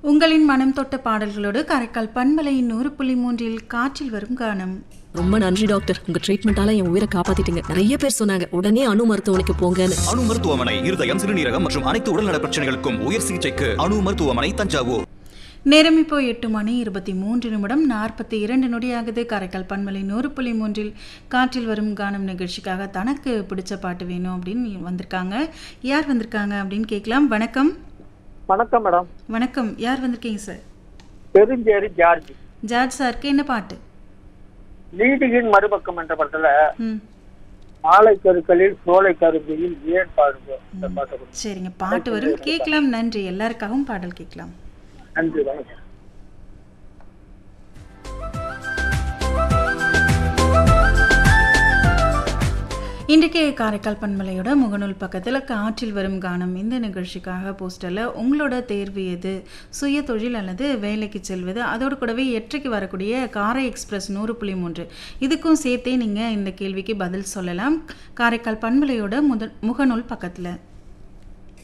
உங்களின் மனம் தொட்ட பாடல்களோடு காரைக்கால் பண்பலையின் 100.3 காற்றில் வரும் கானம். ரொம்ப நன்றி டாக்டர், உங்க ட்ரீட்மெண்டால என் உயிரை காப்பாத்திட்டீங்க. நிறைய பேர் சொன்னாங்க உடனே அணு மருத்துவமனைக்கு போங்கன்னு. அணு மருத்துவமனை இருதயம், சிறுநீரகம் மற்றும் அனைத்து உடல்நல பிரச்சனைகளுக்கும் உயர் சிகிச்சைக்கு அணு மருத்துவமனை, தஞ்சாவூர். நேரம் இப்போ 8:23 42 நொடியாகுது. காரைக்கால் பண்பலை 100.3 காற்றில் வரும் கானம் நிகழ்ச்சிக்காக தனக்கு பிடிச்ச பாட்டு வேணும் அப்படின்னு வந்திருக்காங்க. யார் வந்திருக்காங்க அப்படின்னு கேட்கலாம். வணக்கம். வணக்கம் மேடம். வணக்கம், யார் வந்திருக்கீங்க சார்? பெருஞ்சேரி ஜார்ஜ். ஜார்ஜ் சாருக்கு என்ன பாட்டு? நீதியின் மறுபக்கம் என்ற படத்துல மாலை கருக்களில் சோலை கரும்பியில் ஏன் பாடுங்க. சரிங்க, பாட்டு வரும், கேட்கலாம். நன்றி. எல்லாருக்காகவும் பாடல் கேட்கலாம். நன்றி, வணக்கம். இன்றைக்கு காரைக்கால் பண்பலையோட முகநூல் பக்கத்தில் காற்றில் வரும் கானம் இந்த நிகழ்ச்சிக்காக போஸ்டரில் உங்களோட தேர்வு எது, சுய தொழில் அல்லது வேலைக்கு செல்வது, அதோடு கூடவே 8க்கு வரக்கூடிய காரை எக்ஸ்பிரஸ் 100.3 இதுக்கும் சேர்த்தே நீங்கள் இந்த கேள்விக்கு பதில் சொல்லலாம் காரைக்கால் பண்பலையோட முகநூல் பக்கத்தில்.